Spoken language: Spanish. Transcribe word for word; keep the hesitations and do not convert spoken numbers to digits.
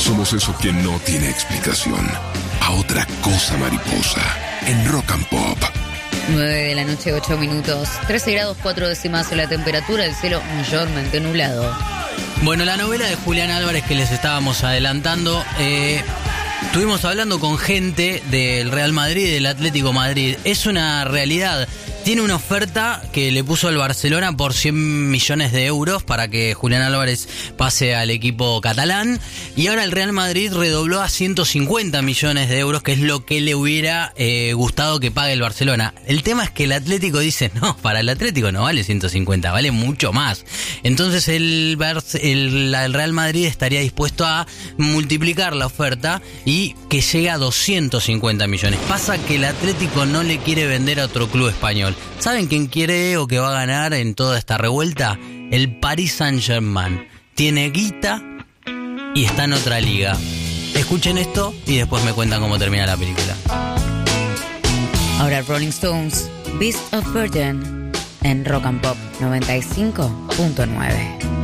Somos eso que no tiene explicación. A otra cosa mariposa. En Rock and Pop. nueve de la noche, ocho minutos. trece grados, cuatro décimas la temperatura. El cielo mayormente nublado. Bueno, la novela de Julián Álvarez que les estábamos adelantando. Eh, estuvimos hablando con gente del Real Madrid y del Atlético Madrid. Es una realidad. Tiene una oferta que le puso al Barcelona por cien millones de euros para que Julián Álvarez pase al equipo catalán. Y ahora el Real Madrid redobló a ciento cincuenta millones de euros, que es lo que le hubiera eh, gustado que pague el Barcelona. El tema es que el Atlético dice, no, para el Atlético no vale ciento cincuenta, vale mucho más. Entonces el, el, el Real Madrid estaría dispuesto a multiplicar la oferta y que llegue a doscientos cincuenta millones. Pasa que el Atlético no le quiere vender a otro club español. ¿Saben quién quiere o que va a ganar en toda esta revuelta? El Paris Saint-Germain. Tiene guita y está en otra liga. Escuchen esto y después me cuentan cómo termina la película. Ahora Rolling Stones, Beast of Burden, en Rock and Pop noventa y cinco punto nueve.